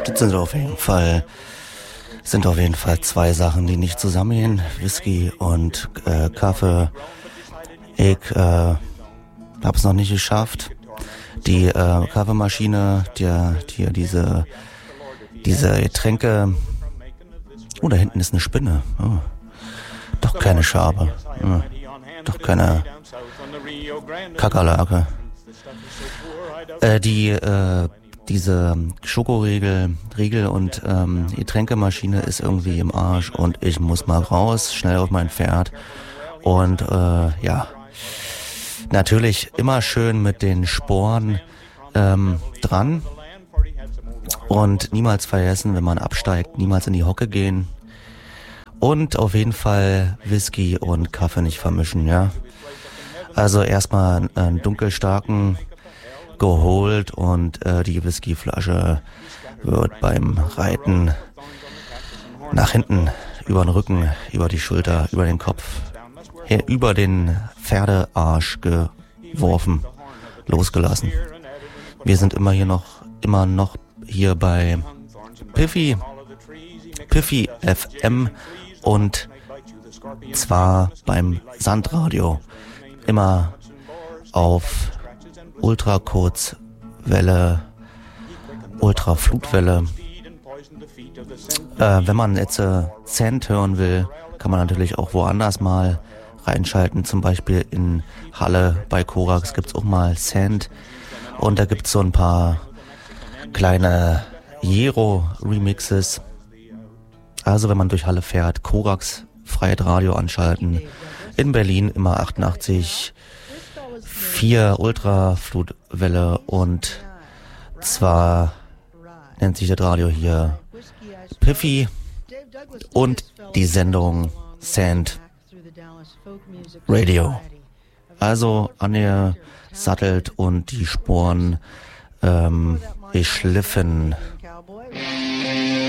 Das sind auf jeden Fall zwei Sachen, die nicht zusammengehen. Whisky und Kaffee. Ich hab's noch nicht geschafft. Die Kaffeemaschine, diese Getränke. Oh, da hinten ist eine Spinne. Oh. Doch keine Schabe. Oh. Doch keine Kakerlake. Diese Schokoriegel und Getränkemaschine ist irgendwie im Arsch und ich muss mal raus, schnell auf mein Pferd. Und ja, natürlich immer schön mit den Sporen dran und niemals vergessen, wenn man absteigt, niemals in die Hocke gehen und auf jeden Fall Whisky und Kaffee nicht vermischen, ja. Also erstmal einen dunkelstarken geholt und die Whiskyflasche wird beim Reiten nach hinten, über den Rücken, über die Schulter, über den Kopf, über den Pferdearsch geworfen, losgelassen. Wir sind immer noch hier bei Piffy FM und zwar beim Sandradio. Immer auf Ultrakurzwelle, Ultraflutwelle. Wenn man jetzt Sand hören will, kann man natürlich auch woanders mal reinschalten. Zum Beispiel in Halle bei Korax gibt's auch mal Sand. Und da gibt's so ein paar kleine Jero-Remixes. Also wenn man durch Halle fährt, Korax, Freiheit Radio anschalten. In Berlin immer 88,4 Ultraflutwelle und zwar nennt sich das Radio hier Piffy und die Sendung Sand Radio. Also angesattelt und die Sporen geschliffen.